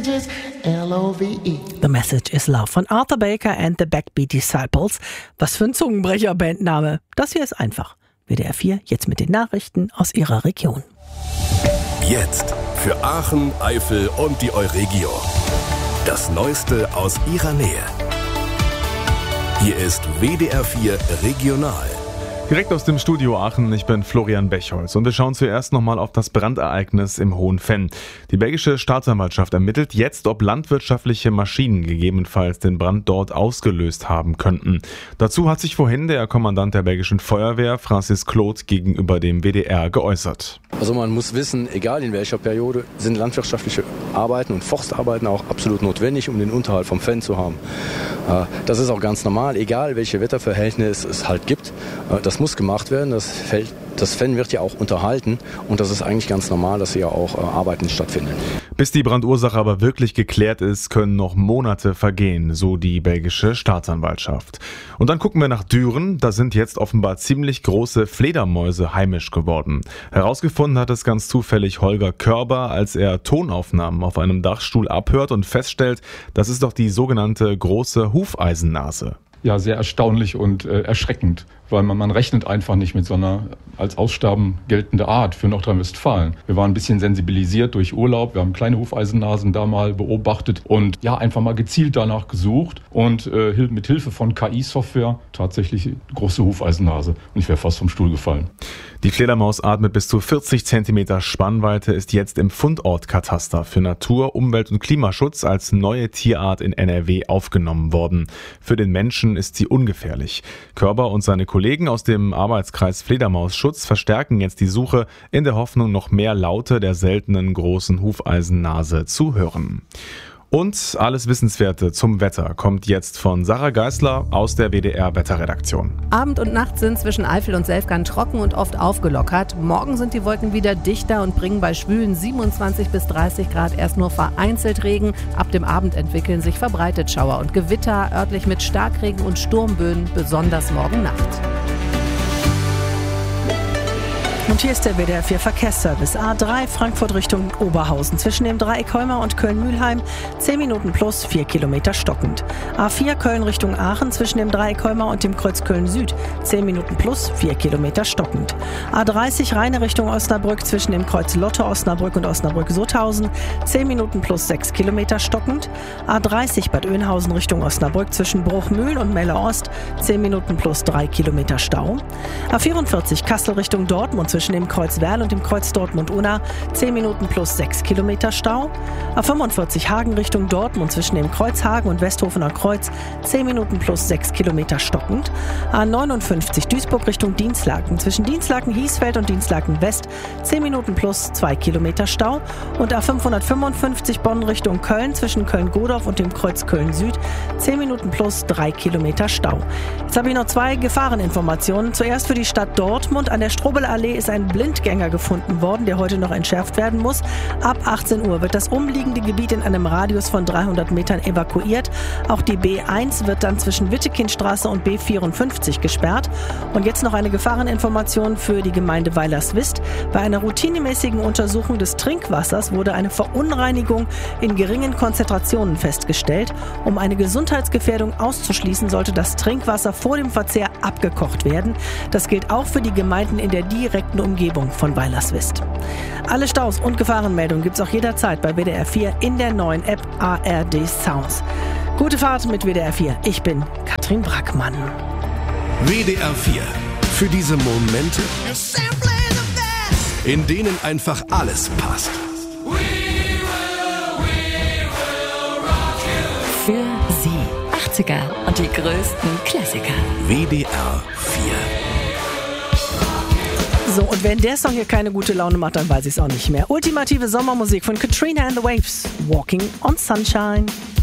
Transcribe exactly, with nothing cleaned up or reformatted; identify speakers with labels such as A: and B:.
A: is L O V E.
B: The Message is Love von Arthur Baker and the Backbeat Disciples. Was für ein Zungenbrecher-Bandname. Das hier ist einfach. W D R vier, jetzt mit den Nachrichten aus ihrer Region.
C: Jetzt für Aachen, Eifel und die Euregio. Das Neueste aus ihrer Nähe. Hier ist W D R vier Regional.
D: Direkt aus dem Studio Aachen, ich bin Florian Bechholz und wir schauen zuerst nochmal auf das Brandereignis im Hohenfenn. Die belgische Staatsanwaltschaft ermittelt jetzt, ob landwirtschaftliche Maschinen gegebenenfalls den Brand dort ausgelöst haben könnten. Dazu hat sich vorhin der Kommandant der belgischen Feuerwehr, Francis Claude, gegenüber dem W D R geäußert.
E: Also man muss wissen, egal in welcher Periode, sind landwirtschaftliche Arbeiten und Forstarbeiten auch absolut notwendig, um den Unterhalt vom Fenn zu haben. Das ist auch ganz normal, egal welche Wetterverhältnisse es halt gibt. Das muss gemacht werden, das Feld, das Fenn wird ja auch unterhalten und das ist eigentlich ganz normal, dass hier auch Arbeiten stattfinden.
D: Bis die Brandursache aber wirklich geklärt ist, können noch Monate vergehen, so die belgische Staatsanwaltschaft. Und dann gucken wir nach Düren, da sind jetzt offenbar ziemlich große Fledermäuse heimisch geworden. Herausgefunden hat es ganz zufällig Holger Körber, als er Tonaufnahmen auf einem Dachstuhl abhört und feststellt, das ist doch die sogenannte große Hufeisennase.
F: Ja, sehr erstaunlich und äh, erschreckend, weil man, man rechnet einfach nicht mit so einer als Aussterben geltende Art für Nordrhein-Westfalen. Wir waren ein bisschen sensibilisiert durch Urlaub, wir haben kleine Hufeisennasen da mal beobachtet und ja, einfach mal gezielt danach gesucht und äh, mit Hilfe von K I-Software tatsächlich große Hufeisennase und ich wäre fast vom Stuhl gefallen.
D: Die Fledermausart mit bis zu vierzig Zentimeter Spannweite ist jetzt im Fundortkataster für Natur-, Umwelt- und Klimaschutz als neue Tierart in N R W aufgenommen worden. Für den Menschen ist sie ungefährlich. Körber und seine Kollegen aus dem Arbeitskreis Fledermausschutz verstärken jetzt die Suche in der Hoffnung, noch mehr Laute der seltenen großen Hufeisennase zu hören. Und alles Wissenswerte zum Wetter kommt jetzt von Sarah Geisler aus der W D R-Wetterredaktion.
G: Abend und Nacht sind zwischen Eifel und Selfgang trocken und oft aufgelockert. Morgen sind die Wolken wieder dichter und bringen bei schwülen siebenundzwanzig bis dreißig Grad erst nur vereinzelt Regen. Ab dem Abend entwickeln sich verbreitet Schauer und Gewitter, örtlich mit Starkregen und Sturmböen, besonders morgen Nacht.
B: Und hier ist der W D R vier Verkehrsservice. A drei Frankfurt Richtung Oberhausen. Zwischen dem Dreieck Heumar und Köln-Mühlheim zehn Minuten plus vier Kilometer stockend. A vier Köln Richtung Aachen zwischen dem Dreieck Heumar und dem Kreuz Köln-Süd zehn Minuten plus vier Kilometer stockend. A dreißig Rheine Richtung Osnabrück zwischen dem Kreuz Lotte Osnabrück und Osnabrück-Sothausen zehn Minuten plus sechs Kilometer stockend. A dreißig Bad Oeynhausen Richtung Osnabrück zwischen Bruchmühl und Melle-Ost zehn Minuten plus drei Kilometer Stau. A vierundvierzig Kassel Richtung Dortmund zwischen dem Kreuz Werl und dem Kreuz Dortmund-Unna zehn Minuten plus sechs Kilometer Stau. A fünfundvierzig Hagen Richtung Dortmund zwischen dem Kreuz Hagen und Westhofener Kreuz zehn Minuten plus sechs Kilometer stockend. A neunundfünfzig Duisburg Richtung Dinslaken zwischen Dinslaken-Hiesfeld und Dinslaken-West zehn Minuten plus zwei Kilometer Stau. Und A fünfhundertfünfundfünfzig Bonn Richtung Köln zwischen Köln-Godorf und dem Kreuz Köln-Süd zehn Minuten plus drei Kilometer Stau. Jetzt habe ich noch zwei Gefahreninformationen. Zuerst für die Stadt Dortmund. An der Strobelallee ist ein Blindgänger gefunden worden, der heute noch entschärft werden muss. Ab achtzehn Uhr wird das umliegende Gebiet in einem Radius von dreihundert Metern evakuiert. Auch die B eins wird dann zwischen Wittekindstraße und B vierundfünfzig gesperrt. Und jetzt noch eine Gefahreninformation für die Gemeinde Weilerswist. Bei einer routinemäßigen Untersuchung des Trinkwassers wurde eine Verunreinigung in geringen Konzentrationen festgestellt. Um eine Gesundheitsgefährdung auszuschließen, sollte das Trinkwasser vor dem Verzehr abgekocht werden. Das gilt auch für die Gemeinden in der direkten Umgebung von Weilerswist. Alle Staus und Gefahrenmeldungen gibt es auch jederzeit bei W D R vier in der neuen App A R D Sounds. Gute Fahrt mit W D R vier. Ich bin Katrin Brackmann.
C: W D R vier. Für diese Momente, in denen einfach alles passt.
H: Für Sie. achtziger und die größten Klassiker.
C: W D R vier.
B: So, und wenn der Song hier keine gute Laune macht, dann weiß ich es auch nicht mehr. Ultimative Sommermusik von Katrina and the Waves. Walking on Sunshine.